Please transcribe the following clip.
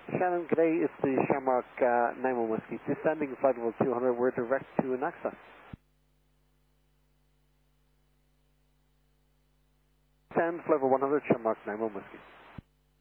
Shannon, good day. It's the Shamrock 91 Whiskey. Descending flight level 200. We're direct to Anaxa. Descend flight level 100, Shamrock 91 Whiskey.